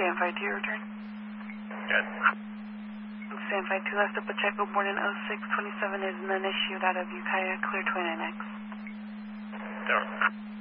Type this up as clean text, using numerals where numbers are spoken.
San 52 return. Good. San 52 left up a Pacheco born in 0627 is none issued out of Ukiah, clear 29X. Zero.